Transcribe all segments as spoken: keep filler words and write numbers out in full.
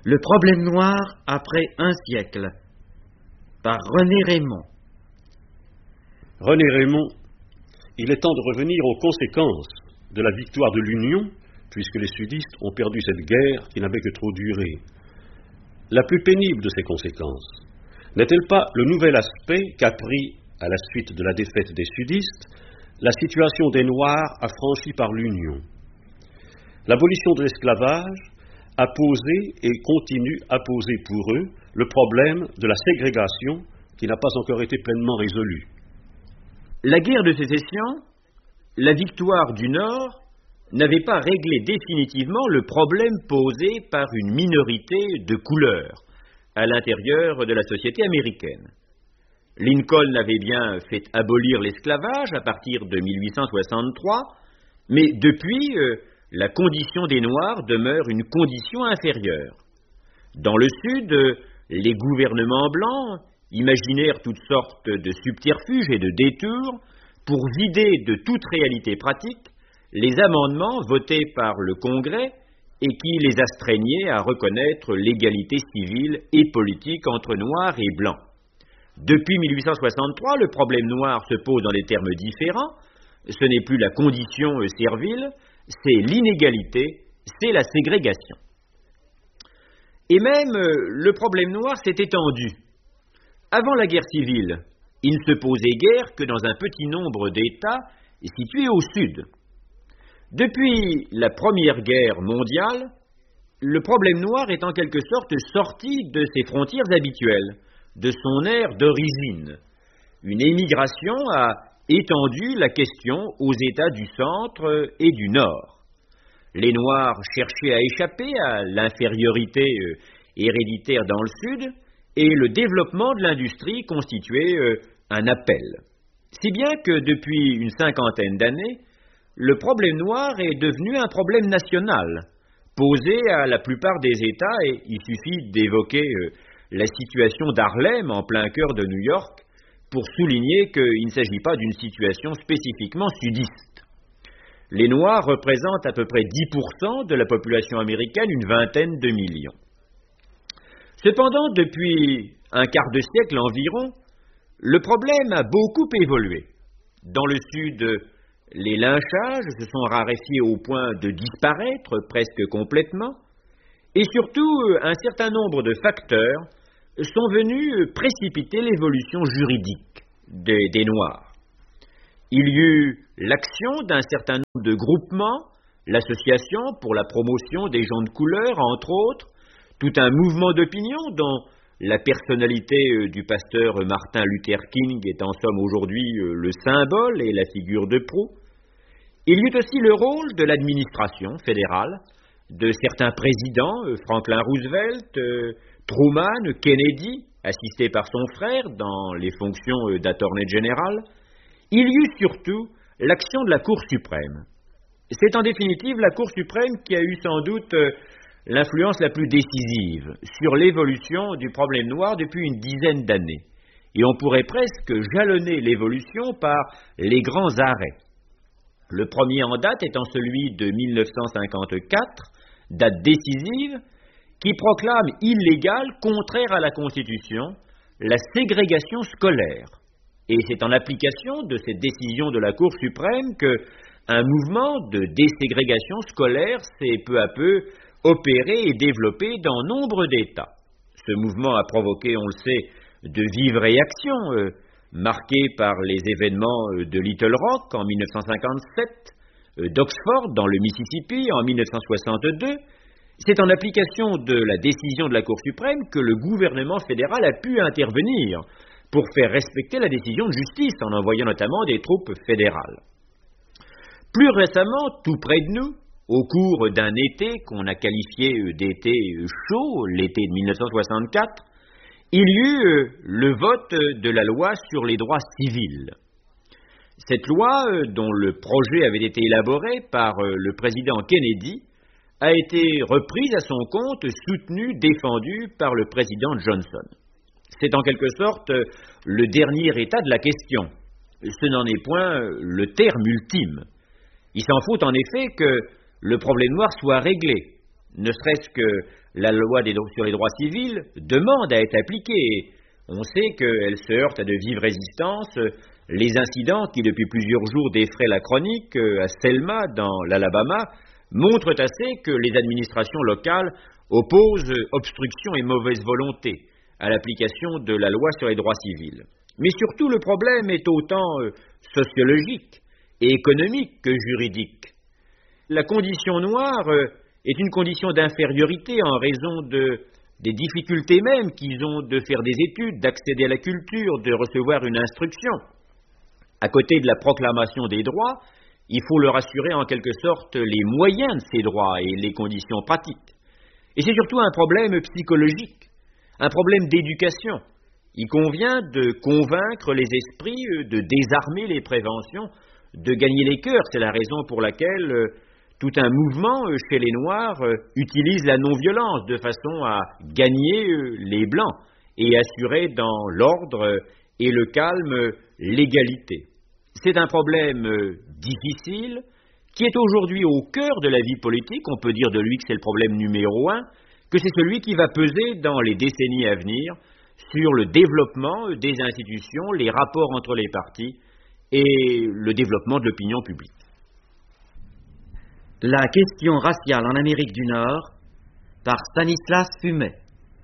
Le problème noir après un siècle, par René Raymond. René Raymond, il est temps de revenir aux conséquences de la victoire de l'Union, puisque les sudistes ont perdu cette guerre qui n'avait que trop duré. La plus pénible de ces conséquences n'est-elle pas le nouvel aspect qu'a pris, à la suite de la défaite des sudistes, la situation des Noirs affranchis par l'Union? L'abolition de l'esclavage a posé et continue à poser pour eux le problème de la ségrégation qui n'a pas encore été pleinement résolu. La guerre de sécession, la victoire du Nord, n'avait pas réglé définitivement le problème posé par une minorité de couleur à l'intérieur de la société américaine. Lincoln avait bien fait abolir l'esclavage à partir de mille huit cent soixante-trois, mais depuis, euh, la condition des Noirs demeure une condition inférieure. Dans le Sud, euh, les gouvernements blancs imaginèrent toutes sortes de subterfuges et de détours pour vider de toute réalité pratique les amendements votés par le Congrès et qui les astreignaient à reconnaître l'égalité civile et politique entre Noirs et Blancs. Depuis mille huit cent soixante-trois, le problème noir se pose dans des termes différents. Ce n'est plus la condition servile, c'est l'inégalité, c'est la ségrégation. Et même, le problème noir s'est étendu. Avant la guerre civile, il ne se posait guère que dans un petit nombre d'États situés au sud. Depuis la Première Guerre mondiale, le problème noir est en quelque sorte sorti de ses frontières habituelles, de son aire d'origine. Une émigration a étendu la question aux États du centre et du nord. Les Noirs cherchaient à échapper à l'infériorité héréditaire dans le sud, et le développement de l'industrie constituait un appel. Si bien que depuis une cinquantaine d'années, le problème noir est devenu un problème national, posé à la plupart des États, et il suffit d'évoquer euh, la situation d'Harlem en plein cœur de New York pour souligner qu'il ne s'agit pas d'une situation spécifiquement sudiste. Les Noirs représentent à peu près dix pour cent de la population américaine, une vingtaine de millions. Cependant, depuis un quart de siècle environ, le problème a beaucoup évolué. Dans le Sud, les lynchages se sont raréfiés au point de disparaître presque complètement, et surtout un certain nombre de facteurs sont venus précipiter l'évolution juridique des, des Noirs. Il y eut l'action d'un certain nombre de groupements, l'association pour la promotion des gens de couleur, entre autres, tout un mouvement d'opinion dont la personnalité du pasteur Martin Luther King est en somme aujourd'hui le symbole et la figure de proue. Il y eut aussi le rôle de l'administration fédérale, de certains présidents, Franklin Roosevelt, Truman, Kennedy, assisté par son frère dans les fonctions d'Attorney General. Il y eut surtout l'action de la Cour suprême. C'est en définitive la Cour suprême qui a eu sans doute l'influence la plus décisive sur l'évolution du problème noir depuis une dizaine d'années. Et on pourrait presque jalonner l'évolution par les grands arrêts. Le premier en date étant celui de mille neuf cent cinquante-quatre, date décisive, qui proclame illégale, contraire à la Constitution, la ségrégation scolaire. Et c'est en application de cette décision de la Cour suprême que un mouvement de déségrégation scolaire s'est peu à peu opéré et développé dans nombre d'États. Ce mouvement a provoqué, on le sait, de vives réactions, euh, marquées par les événements de Little Rock en mille neuf cent cinquante-sept, euh, d'Oxford dans le Mississippi en mille neuf cent soixante-deux. C'est en application de la décision de la Cour suprême que le gouvernement fédéral a pu intervenir pour faire respecter la décision de justice en envoyant notamment des troupes fédérales. Plus récemment, tout près de nous, au cours d'un été qu'on a qualifié d'été chaud, l'été de mille neuf cent soixante-quatre, il y eut le vote de la loi sur les droits civils. Cette loi, dont le projet avait été élaboré par le président Kennedy, a été reprise à son compte, soutenue, défendue par le président Johnson. C'est en quelque sorte le dernier état de la question. Ce n'en est point le terme ultime. Il s'en faut en effet que le problème noir soit réglé, ne serait-ce que la loi des, sur les droits civils demande à être appliquée. On sait qu'elle se heurte à de vives résistances. Les incidents qui, depuis plusieurs jours, défraient la chronique à Selma, dans l'Alabama, montrent assez que les administrations locales opposent obstruction et mauvaise volonté à l'application de la loi sur les droits civils. Mais surtout, le problème est autant euh, sociologique et économique que juridique. La condition noire euh, est une condition d'infériorité en raison de, des difficultés même qu'ils ont de faire des études, d'accéder à la culture, de recevoir une instruction. À côté de la proclamation des droits, il faut leur assurer en quelque sorte les moyens de ces droits et les conditions pratiques. Et c'est surtout un problème psychologique, un problème d'éducation. Il convient de convaincre les esprits, de désarmer les préventions, de gagner les cœurs. C'est la raison pour laquelle euh, tout un mouvement euh, chez les Noirs euh, utilise la non-violence de façon à gagner euh, les Blancs et assurer dans l'ordre euh, et le calme euh, l'égalité. C'est un problème euh, difficile qui est aujourd'hui au cœur de la vie politique. On peut dire de lui que c'est le problème numéro un, que c'est celui qui va peser dans les décennies à venir sur le développement des institutions, les rapports entre les partis et le développement de l'opinion publique. La question raciale en Amérique du Nord par Stanislas Fumet.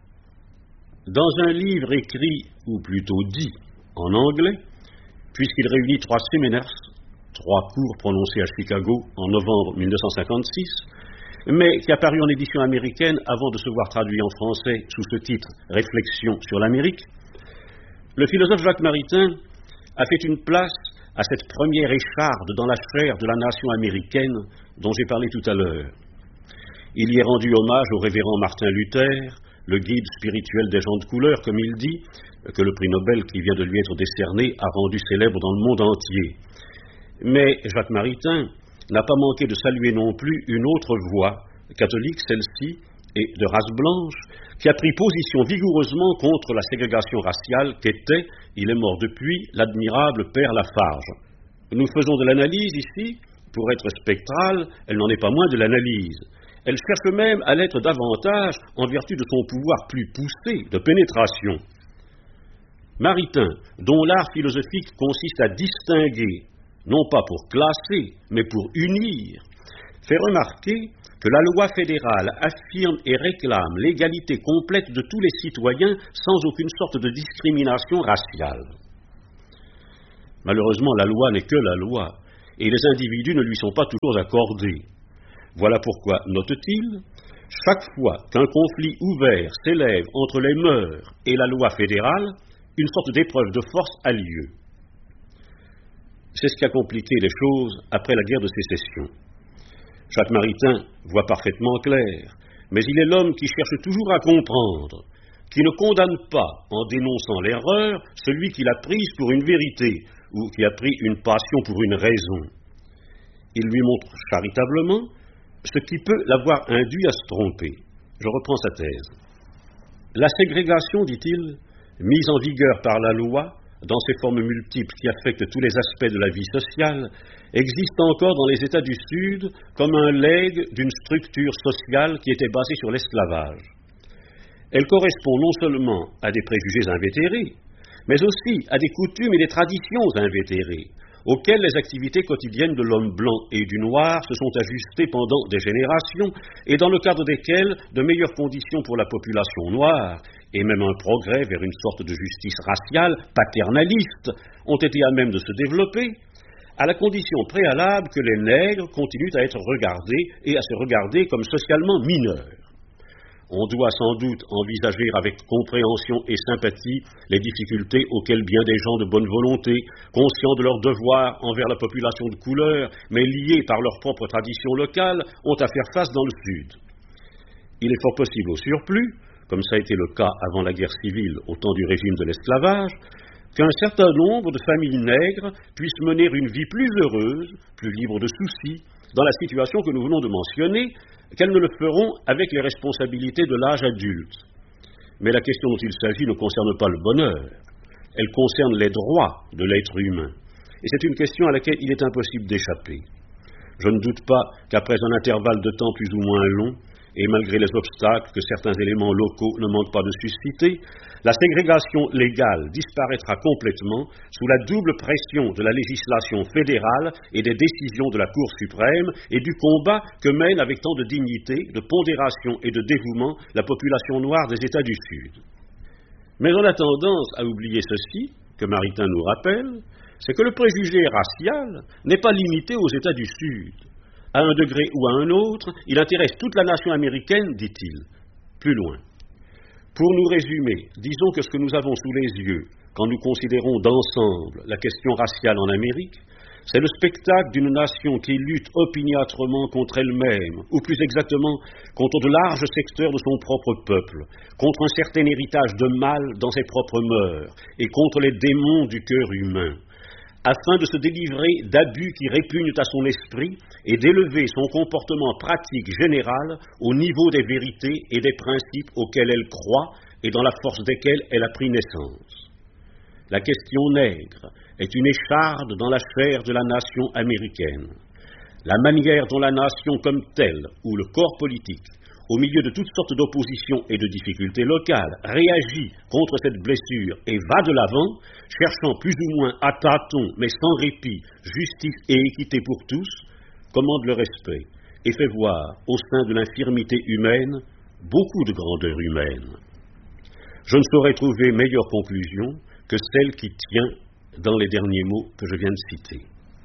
Dans un livre écrit, ou plutôt dit, en anglais, puisqu'il réunit trois séminaires, trois cours prononcés à Chicago en novembre mille neuf cent cinquante-six, mais qui a paru en édition américaine avant de se voir traduit en français sous ce titre « Réflexions sur l'Amérique », le philosophe Jacques Maritain a fait une place à cette première écharde dans la chair de la nation américaine dont j'ai parlé tout à l'heure. Il y est rendu hommage au révérend Martin Luther, le guide spirituel des gens de couleur, comme il dit, que le prix Nobel qui vient de lui être décerné a rendu célèbre dans le monde entier. Mais Jacques Maritain n'a pas manqué de saluer non plus une autre voix, catholique celle-ci, et de race blanche, qui a pris position vigoureusement contre la ségrégation raciale qu'était, il est mort depuis, l'admirable Père Lafarge. Nous faisons de l'analyse ici, pour être spectrale, elle n'en est pas moins de l'analyse. Elle cherche même à l'être davantage en vertu de son pouvoir plus poussé de pénétration. Maritain, dont l'art philosophique consiste à distinguer, non pas pour classer, mais pour unir, fait remarquer que la loi fédérale affirme et réclame l'égalité complète de tous les citoyens sans aucune sorte de discrimination raciale. Malheureusement, la loi n'est que la loi, et les individus ne lui sont pas toujours accordés. Voilà pourquoi, note-t-il, chaque fois qu'un conflit ouvert s'élève entre les mœurs et la loi fédérale, une sorte d'épreuve de force a lieu. C'est ce qui a compliqué les choses après la guerre de sécession. Jacques Maritain voit parfaitement clair, mais il est l'homme qui cherche toujours à comprendre, qui ne condamne pas, en dénonçant l'erreur, celui qui l'a prise pour une vérité, ou qui a pris une passion pour une raison. Il lui montre charitablement ce qui peut l'avoir induit à se tromper. Je reprends sa thèse. La ségrégation, dit-il, mise en vigueur par la loi, dans ses formes multiples qui affectent tous les aspects de la vie sociale, existe encore dans les États du Sud comme un legs d'une structure sociale qui était basée sur l'esclavage. Elle correspond non seulement à des préjugés invétérés, mais aussi à des coutumes et des traditions invétérées, auxquelles les activités quotidiennes de l'homme blanc et du noir se sont ajustées pendant des générations, et dans le cadre desquelles de meilleures conditions pour la population noire, et même un progrès vers une sorte de justice raciale, paternaliste, ont été à même de se développer, à la condition préalable que les nègres continuent à être regardés et à se regarder comme socialement mineurs. On doit sans doute envisager avec compréhension et sympathie les difficultés auxquelles bien des gens de bonne volonté, conscients de leurs devoirs envers la population de couleur, mais liés par leurs propres traditions locales, ont à faire face dans le Sud. Il est fort possible au surplus, comme ça a été le cas avant la guerre civile au temps du régime de l'esclavage, qu'un certain nombre de familles nègres puissent mener une vie plus heureuse, plus libre de soucis, dans la situation que nous venons de mentionner, qu'elles ne le feront avec les responsabilités de l'âge adulte. Mais la question dont il s'agit ne concerne pas le bonheur, elle concerne les droits de l'être humain. Et c'est une question à laquelle il est impossible d'échapper. Je ne doute pas qu'après un intervalle de temps plus ou moins long, et malgré les obstacles que certains éléments locaux ne manquent pas de susciter, la ségrégation légale disparaîtra complètement sous la double pression de la législation fédérale et des décisions de la Cour suprême et du combat que mène avec tant de dignité, de pondération et de dévouement la population noire des États du Sud. Mais on a tendance à oublier ceci, que Maritain nous rappelle, c'est que le préjugé racial n'est pas limité aux États du Sud. À un degré ou à un autre, il intéresse toute la nation américaine, dit-il. Plus loin. Pour nous résumer, disons que ce que nous avons sous les yeux, quand nous considérons d'ensemble la question raciale en Amérique, c'est le spectacle d'une nation qui lutte opiniâtrement contre elle-même, ou plus exactement, contre de larges secteurs de son propre peuple, contre un certain héritage de mal dans ses propres mœurs, et contre les démons du cœur humain, afin de se délivrer d'abus qui répugnent à son esprit et d'élever son comportement pratique général au niveau des vérités et des principes auxquels elle croit et dans la force desquels elle a pris naissance. La question nègre est une écharde dans la chair de la nation américaine. La manière dont la nation comme telle, ou le corps politique, au milieu de toutes sortes d'oppositions et de difficultés locales, réagit contre cette blessure et va de l'avant, cherchant plus ou moins à tâtons, mais sans répit, justice et équité pour tous, commande le respect et fait voir, au sein de l'infirmité humaine, beaucoup de grandeur humaine. Je ne saurais trouver meilleure conclusion que celle qui tient dans les derniers mots que je viens de citer.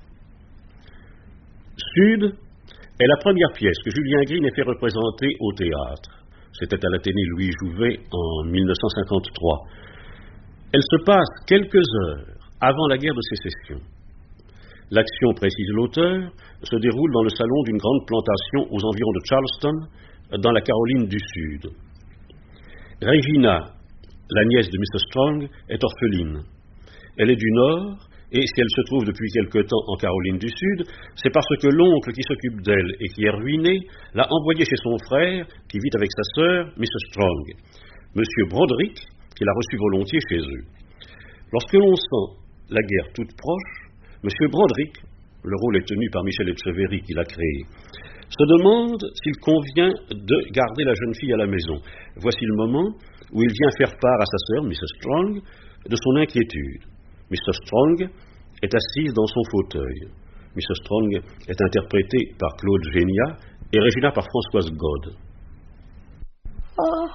Sud est la première pièce que Julien Green ait fait représenter au théâtre. C'était à l'Athénée Louis Jouvet en mille neuf cent cinquante-trois. Elle se passe quelques heures avant la guerre de sécession. L'action, précise l'auteur, se déroule dans le salon d'une grande plantation aux environs de Charleston, dans la Caroline du Sud. Regina, la nièce de mister Strong, est orpheline. Elle est du Nord, et si elle se trouve depuis quelque temps en Caroline du Sud, c'est parce que l'oncle qui s'occupe d'elle et qui est ruiné l'a envoyée chez son frère, qui vit avec sa sœur, mister Strong, monsieur Broderick, qui l'a reçu volontiers chez eux. Lorsque l'on sent la guerre toute proche, monsieur Broderick, le rôle est tenu par Michel Etcheverry qui l'a créé, se demande s'il convient de garder la jeune fille à la maison. Voici le moment où il vient faire part à sa sœur, missus Strong, de son inquiétude. mister Strong est assise dans son fauteuil. mister Strong est interprétée par Claude Génia et Regina par Françoise God. Oh,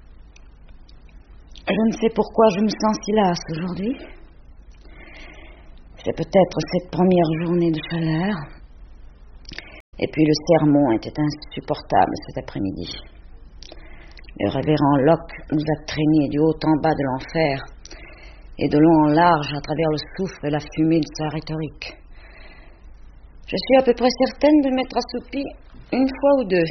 je ne sais pourquoi je me sens si lasse aujourd'hui. C'est peut-être cette première journée de chaleur. Et puis le sermon était insupportable cet après-midi. Le révérend Locke nous a traînés du haut en bas de l'enfer et de long en large à travers le souffle et la fumée de sa rhétorique. Je suis à peu près certaine de m'être assoupie une fois ou deux.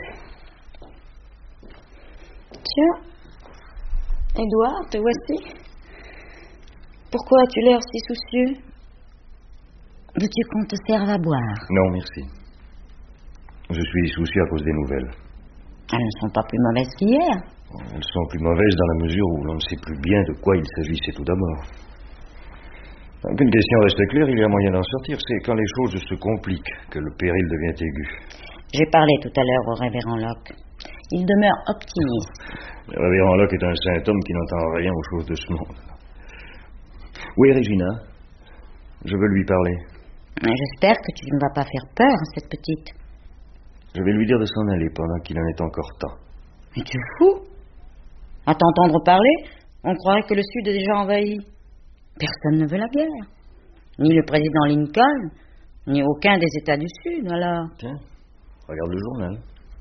Tiens, Édouard, te voici. Pourquoi as-tu l'air si soucieux? Veux-tu qu'on te serve à boire? Non, merci. Je suis soucieux à cause des nouvelles. Elles ne sont pas plus mauvaises qu'hier. Elles sont plus mauvaises dans la mesure où l'on ne sait plus bien de quoi il s'agissait tout d'abord. Qu'une question reste claire, il y a moyen d'en sortir. C'est quand les choses se compliquent que le péril devient aigu. J'ai parlé tout à l'heure au révérend Locke. Il demeure optimiste. Le révérend Locke est un saint homme qui n'entend rien aux choses de ce monde. Où est Regina? Je veux lui parler. J'espère que tu ne vas pas faire peur à cette petite. Je vais lui dire de s'en aller pendant qu'il en est encore temps. Mais tu es fou? À t'entendre parler, on croirait que le Sud est déjà envahi. Personne ne veut la guerre. Ni le président Lincoln, ni aucun des États du Sud, alors. Tiens, regarde le journal.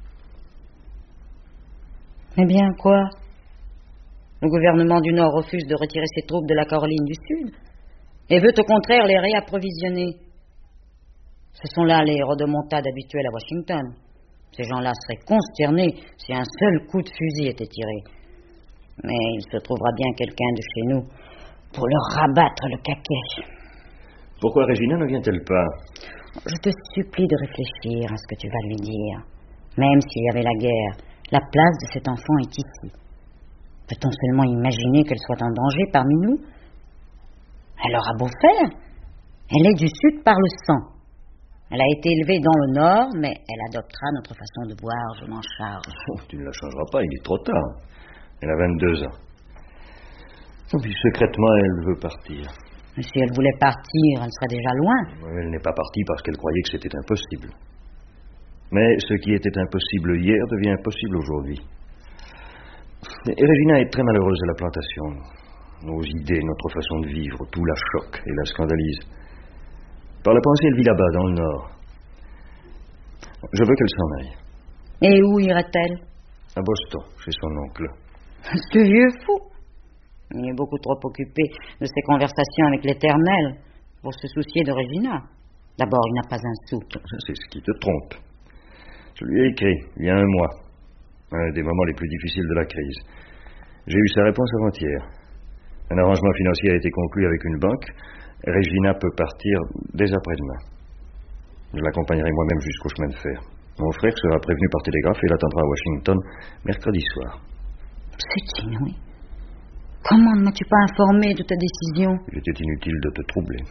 Eh bien, quoi? Le gouvernement du Nord refuse de retirer ses troupes de la Caroline du Sud et veut au contraire les réapprovisionner. Ce sont là les rodomontades habituelles à Washington. Ces gens-là seraient consternés si un seul coup de fusil était tiré. Mais il se trouvera bien quelqu'un de chez nous pour leur rabattre le caquet. Pourquoi Regina ne vient-elle pas? Je te supplie de réfléchir à ce que tu vas lui dire. Même s'il y avait la guerre, la place de cet enfant est ici. Peut-on seulement imaginer qu'elle soit en danger parmi nous? Elle aura beau faire, elle est du Sud par le sang. Elle a été élevée dans le Nord, mais elle adoptera notre façon de voir, je m'en charge. Oh, tu ne la changeras pas, il est trop tard. Elle a vingt-deux ans. Et puis secrètement, elle veut partir. Mais si elle voulait partir, elle serait déjà loin. Elle n'est pas partie parce qu'elle croyait que c'était impossible. Mais ce qui était impossible hier devient possible aujourd'hui. Et Régina est très malheureuse de la plantation. Nos idées, notre façon de vivre, tout la choque et la scandalise. Par la pensée, elle vit là-bas, dans le Nord. Je veux qu'elle s'en aille. Et où irait-elle? À Boston, chez son oncle. Ce vieux fou. Il est beaucoup trop occupé de ses conversations avec l'Éternel pour se soucier de Régina. D'abord, il n'a pas un sou. C'est ce qui te trompe. Je lui ai écrit, il y a un mois, un des moments les plus difficiles de la crise. J'ai eu sa réponse avant-hier. Un arrangement financier a été conclu avec une banque. Régina peut partir dès après-demain. Je l'accompagnerai moi-même jusqu'au chemin de fer. Mon frère sera prévenu par télégraphe et l'attendra à Washington mercredi soir. C'est inouï. Comment ne m'as-tu pas informé de ta décision? Il était inutile de te troubler.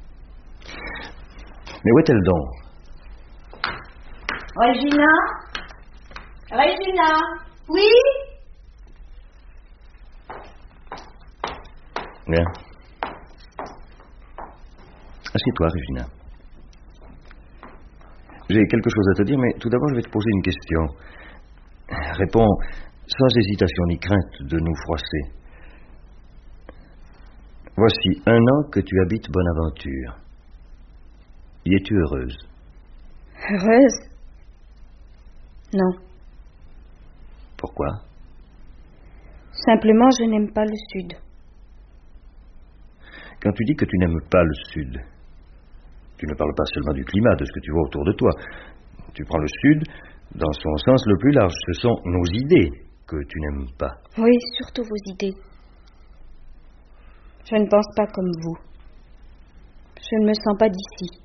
Mais où est-elle donc? Régina? Régina? Oui? Bien. Assieds-toi, Régina. J'ai quelque chose à te dire, mais tout d'abord, je vais te poser une question. Réponds sans hésitation ni crainte de nous froisser. Voici un an que tu habites Bonaventure. Y es-tu heureuse? Heureuse? Non. Pourquoi? Simplement, je n'aime pas le Sud. Quand tu dis que tu n'aimes pas le Sud, tu ne parles pas seulement du climat, de ce que tu vois autour de toi. Tu prends le Sud dans son sens le plus large. Ce sont nos idées que tu n'aimes pas. Oui, surtout vos idées. Je ne pense pas comme vous. Je ne me sens pas d'ici.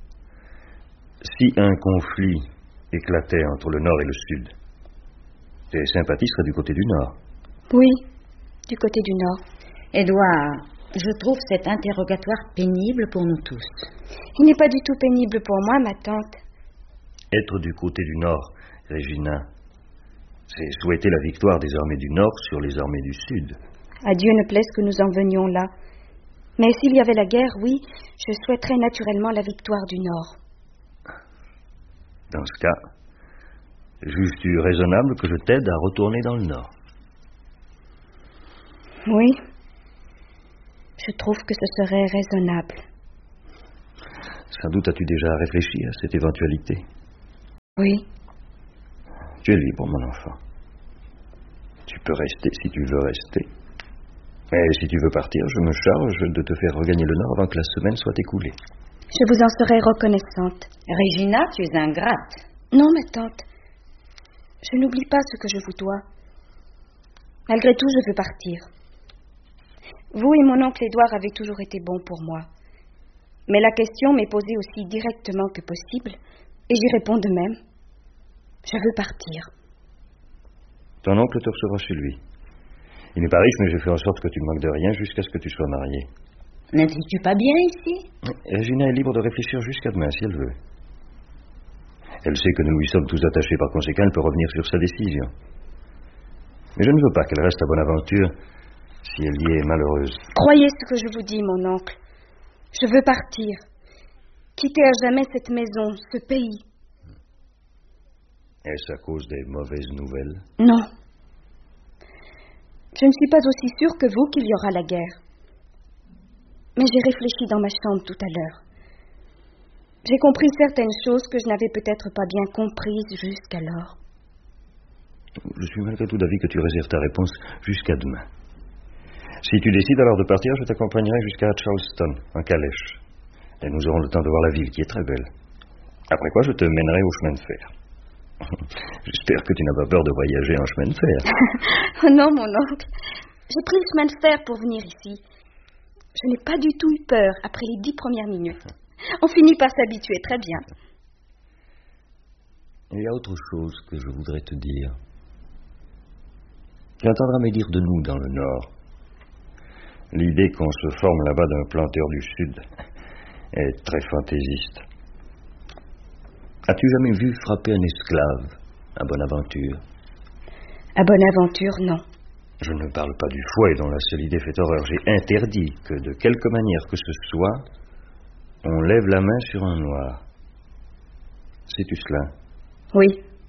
Si un conflit éclatait entre le Nord et le Sud, tes sympathies seraient du côté du Nord. Oui, du côté du Nord. Édouard, je trouve cet interrogatoire pénible pour nous tous. Il n'est pas du tout pénible pour moi, ma tante. Être du côté du Nord, Régina, c'est souhaiter la victoire des armées du Nord sur les armées du Sud. À Dieu ne plaise que nous en venions là. Mais s'il y avait la guerre, oui, je souhaiterais naturellement la victoire du Nord. Dans ce cas, juges-tu raisonnable que je t'aide à retourner dans le Nord? Oui. Je trouve que ce serait raisonnable. Sans doute as-tu déjà réfléchi à cette éventualité? Oui. Tu es libre, mon enfant. Tu peux rester si tu veux rester. Mais si tu veux partir, je me charge de te faire regagner le Nord avant que la semaine soit écoulée. Je vous en serai reconnaissante. Régina, tu es ingrate. Non, ma tante. Je n'oublie pas ce que je vous dois. Malgré tout, je veux partir. Vous et mon oncle Édouard avez toujours été bons pour moi. Mais la question m'est posée aussi directement que possible, et j'y réponds de même. Je veux partir. Ton oncle te recevra chez lui. Il n'est pas riche, mais j'ai fait en sorte que tu ne manques de rien jusqu'à ce que tu sois marié. N'es-tu pas bien ici? Régina est libre de réfléchir jusqu'à demain, si elle veut. Elle sait que nous lui sommes tous attachés, par conséquent, elle peut revenir sur sa décision. Mais je ne veux pas qu'elle reste à Bonaventure si elle y est malheureuse. Croyez ce que je vous dis, mon oncle. Je veux partir. Quitter à jamais cette maison, ce pays. Est-ce à cause des mauvaises nouvelles? Non. Je ne suis pas aussi sûre que vous qu'il y aura la guerre. Mais j'ai réfléchi dans ma chambre tout à l'heure. J'ai compris certaines choses que je n'avais peut-être pas bien comprises jusqu'alors. Je suis malgré tout d'avis que tu réserves ta réponse jusqu'à demain. Si tu décides alors de partir, je t'accompagnerai jusqu'à Charleston, en calèche. Et nous aurons le temps de voir la ville, qui est très belle. Après quoi, je te mènerai au chemin de fer. J'espère que tu n'as pas peur de voyager en chemin de fer. Oh non, mon oncle. J'ai pris le chemin de fer pour venir ici. Je n'ai pas du tout eu peur après les dix premières minutes. On finit par s'habituer très bien. Il y a autre chose que je voudrais te dire. Tu entendras me dire de nous dans le Nord. L'idée qu'on se forme là-bas d'un planteur du Sud est très fantaisiste. As-tu jamais vu frapper un esclave à Bonaventure? À Bonaventure, non. Je ne parle pas du fouet dont la seule idée fait horreur. J'ai interdit que, de quelque manière que ce soit, on lève la main sur un noir. Sais-tu cela? Oui.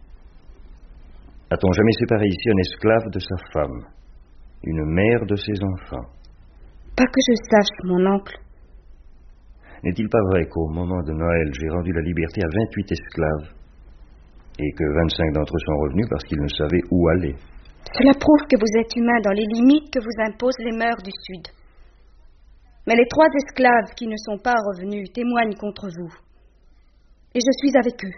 A-t-on jamais séparé ici un esclave de sa femme, une mère de ses enfants? Pas que je sache, mon oncle. N'est-il pas vrai qu'au moment de Noël, j'ai rendu la liberté à vingt-huit esclaves et que vingt-cinq d'entre eux sont revenus parce qu'ils ne savaient où aller? Cela prouve que vous êtes humain dans les limites que vous imposent les mœurs du Sud. Mais les trois esclaves qui ne sont pas revenus témoignent contre vous. Et je suis avec eux.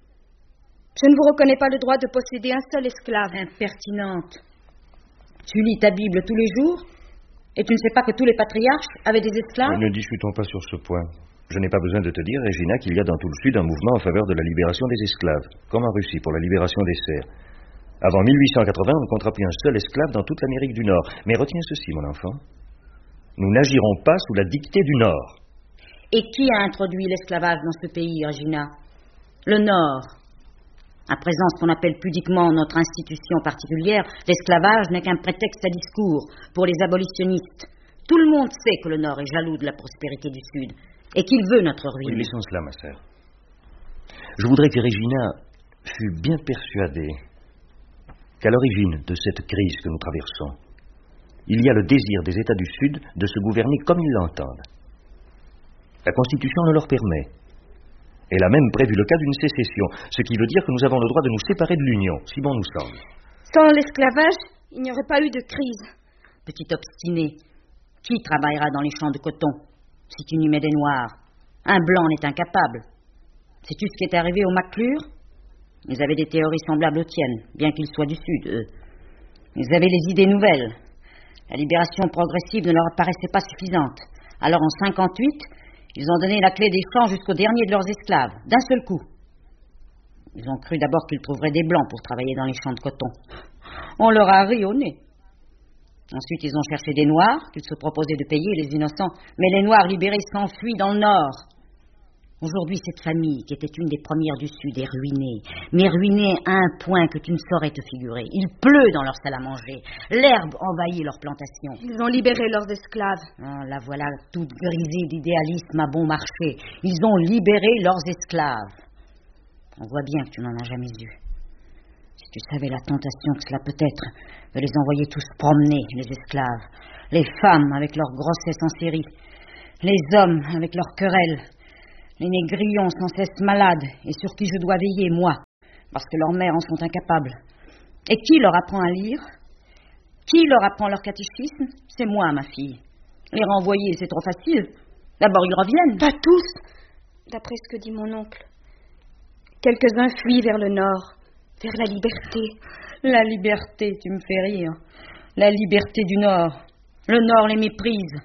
Je ne vous reconnais pas le droit de posséder un seul esclave. Impertinente. Tu lis ta Bible tous les jours et tu ne sais pas que tous les patriarches avaient des esclaves? Ne discutons pas sur ce point. Je n'ai pas besoin de te dire, Regina, qu'il y a dans tout le Sud un mouvement en faveur de la libération des esclaves, comme en Russie pour la libération des serfs. Avant mille huit cent quatre-vingts, on ne comptera plus un seul esclave dans toute l'Amérique du Nord. Mais retiens ceci, mon enfant. Nous n'agirons pas sous la dictée du Nord. Et qui a introduit l'esclavage dans ce pays, Regina? Le Nord. À présent, ce qu'on appelle pudiquement notre institution particulière, l'esclavage n'est qu'un prétexte à discours pour les abolitionnistes. Tout le monde sait que le Nord est jaloux de la prospérité du Sud et qu'il veut notre ruine. Oui, laissons cela, ma sœur. Je voudrais que Regina fût bien persuadée qu'à l'origine de cette crise que nous traversons, il y a le désir des États du Sud de se gouverner comme ils l'entendent. La Constitution le leur permet. Elle a même prévu le cas d'une sécession, ce qui veut dire que nous avons le droit de nous séparer de l'Union, si bon nous semble. Sans l'esclavage, il n'y aurait pas eu de crise. Petit obstiné, qui travaillera dans les champs de coton si tu n'y mets des noirs? Un blanc n'est incapable. Sais-tu ce qui est arrivé aux McClure? Ils avaient des théories semblables aux tiennes, bien qu'ils soient du Sud, eux. Ils avaient les idées nouvelles. La libération progressive ne leur paraissait pas suffisante. Alors en cinquante-huit, ils ont donné la clé des champs jusqu'au dernier de leurs esclaves, d'un seul coup. Ils ont cru d'abord qu'ils trouveraient des blancs pour travailler dans les champs de coton. On leur a ri au nez. Ensuite, ils ont cherché des noirs qu'ils se proposaient de payer, les innocents. Mais les noirs libérés s'enfuient dans le Nord. Aujourd'hui, cette famille, qui était une des premières du Sud, est ruinée. Mais ruinée à un point que tu ne saurais te figurer. Il pleut dans leur salle à manger. L'herbe envahit leurs plantations. Ils ont libéré leurs esclaves. Oh, la voilà toute grisée d'idéalisme à bon marché. Ils ont libéré leurs esclaves. On voit bien que tu n'en as jamais eu. Si tu savais la tentation que cela peut être de les envoyer tous promener, les esclaves. Les femmes avec leur grossesse en série. Les hommes avec leurs querelles. Les négrillons sans cesse malades et sur qui je dois veiller, moi, parce que leurs mères en sont incapables. Et qui leur apprend à lire? Qui leur apprend leur catéchisme? C'est moi, ma fille. Les renvoyer, c'est trop facile. D'abord, ils reviennent. Pas tous, d'après ce que dit mon oncle. Quelques-uns fuient vers le nord, vers la liberté. La liberté, tu me fais rire. La liberté du Nord. Le Nord les méprise.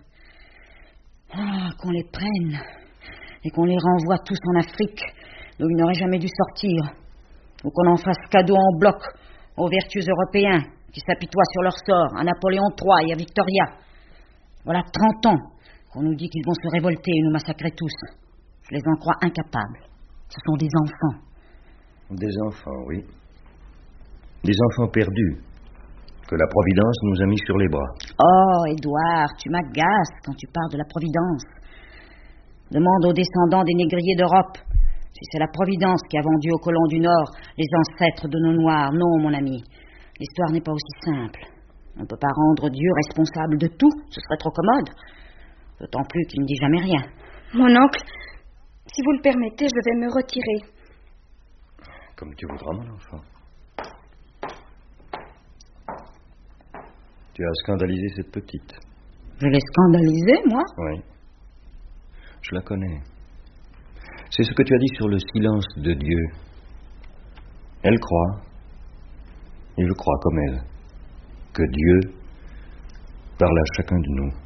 Ah, qu'on les prenne et qu'on les renvoie tous en Afrique, d'où ils n'auraient jamais dû sortir, ou qu'on en fasse cadeau en bloc aux vertueux Européens qui s'apitoient sur leur sort, à Napoléon trois et à Victoria. Voilà trente ans qu'on nous dit qu'ils vont se révolter et nous massacrer tous. Je les en crois incapables. Ce sont des enfants. Des enfants, oui. Des enfants perdus, que la Providence nous a mis sur les bras. Oh, Édouard, tu m'agaces quand tu parles de la Providence. Demande aux descendants des négriers d'Europe si c'est la Providence qui a vendu aux colons du Nord les ancêtres de nos Noirs. Non, mon ami, l'histoire n'est pas aussi simple. On ne peut pas rendre Dieu responsable de tout, ce serait trop commode. D'autant plus qu'il ne dit jamais rien. Mon oncle, si vous le permettez, je vais me retirer. Comme tu voudras, mon enfant. Tu as scandalisé cette petite. Je l'ai scandalisée, moi? Oui. Je la connais. C'est ce que tu as dit sur le silence de Dieu. Elle croit, et je crois comme elle, que Dieu parle à chacun de nous.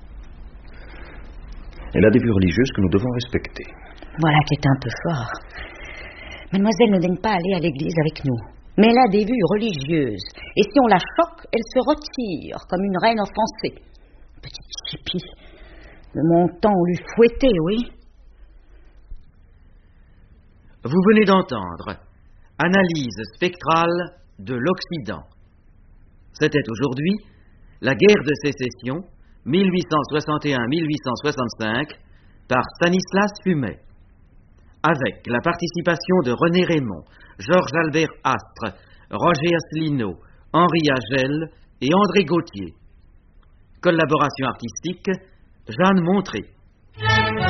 Elle a des vues religieuses que nous devons respecter. Voilà qui est un peu fort. Mademoiselle ne daigne pas aller à l'église avec nous. Mais elle a des vues religieuses. Et si on la choque, elle se retire, comme une reine offensée. Petite chipie. De mon temps, on lui fouettait, oui. Vous venez d'entendre Analyse spectrale de l'Occident. C'était aujourd'hui La guerre de sécession mille huit cent soixante et un à mille huit cent soixante-cinq par Stanislas Fumet, avec la participation de René Raymond, Georges-Albert Astre, Roger Asselineau, Henri Agel et André Gauthier. Collaboration artistique, Jeanne Montré.